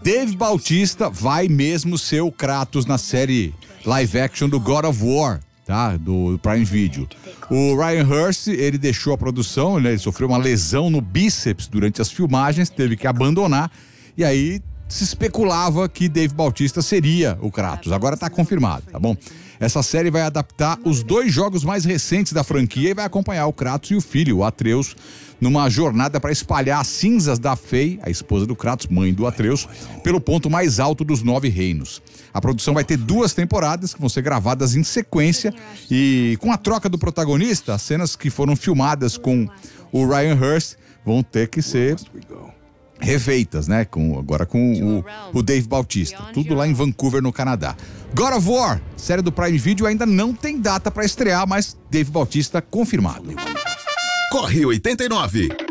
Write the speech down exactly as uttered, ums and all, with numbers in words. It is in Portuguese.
Dave Bautista vai mesmo ser o Kratos na série live action do God of War, tá? Do Prime Video. O Ryan Hurst, ele deixou a produção, né? Ele sofreu uma lesão no bíceps durante as filmagens, teve que abandonar, e aí se especulava que Dave Bautista seria o Kratos. Agora tá confirmado, tá bom? Essa série vai adaptar os dois jogos mais recentes da franquia e vai acompanhar o Kratos e o filho, o Atreus, numa jornada para espalhar as cinzas da Fei, a esposa do Kratos, mãe do Atreus, pelo ponto mais alto dos nove reinos. A produção vai ter duas temporadas que vão ser gravadas em sequência e com a troca do protagonista, as cenas que foram filmadas com o Ryan Hurst vão ter que ser refeitas, né? Com, agora com o, o Dave Bautista. Tudo lá em Vancouver, no Canadá. God of War, série do Prime Video, ainda não tem data para estrear, mas Dave Bautista confirmado. Corre oitenta e nove.